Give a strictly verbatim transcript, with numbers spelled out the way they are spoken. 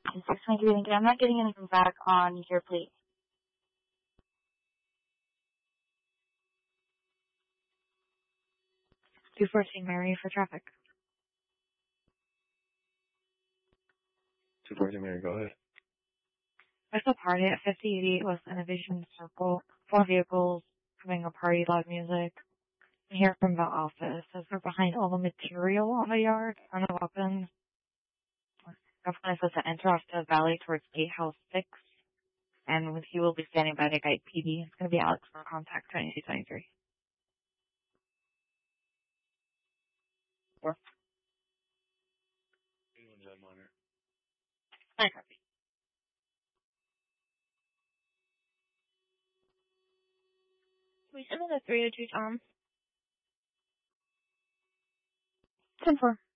six twenty-three, thank you. I'm not getting anything back on your plate. two fourteen Mary for traffic. two fourteen Mary, go ahead. There's a party at fifty eighty-eight West Innovation Circle. Four vehicles having a party, loud music. I'm here from the office. As we're behind all the material on the yard, on the weapons. Government says to enter off the valley towards Gatehouse six. And he will be standing by to guide P D. It's going to be Alex for contact twenty-two twenty-three. Four. I copy. We send in a three oh two Tom. ten four.